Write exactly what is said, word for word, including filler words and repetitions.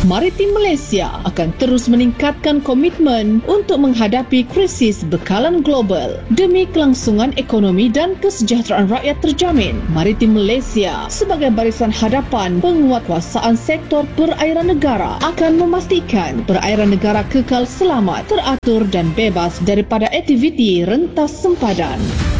Maritim Malaysia akan terus meningkatkan komitmen untuk menghadapi krisis bekalan global demi kelangsungan ekonomi dan kesejahteraan rakyat terjamin. Maritim Malaysia sebagai barisan hadapan penguatkuasaan sektor perairan negara akan memastikan perairan negara kekal selamat, teratur dan bebas daripada aktiviti rentas sempadan.